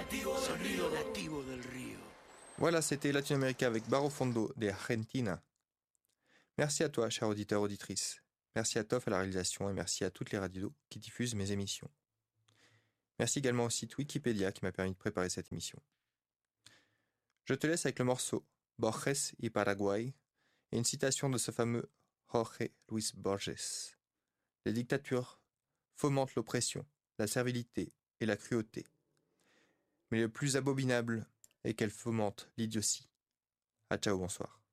Sonido nativo del río. Voilà, c'était Latino-América avec Barro Fondo de Argentina. Merci à toi, cher auditeur, auditrice. Merci à Toff à la réalisation et merci à toutes les radios qui diffusent mes émissions. Merci également au site Wikipédia qui m'a permis de préparer cette émission. Je te laisse avec le morceau Borges y Paraguay et une citation de ce fameux Jorge Luis Borges. Les dictatures fomentent l'oppression, la servilité et la cruauté. Mais le plus abominable est qu'elles fomentent l'idiotie. À ciao, bonsoir.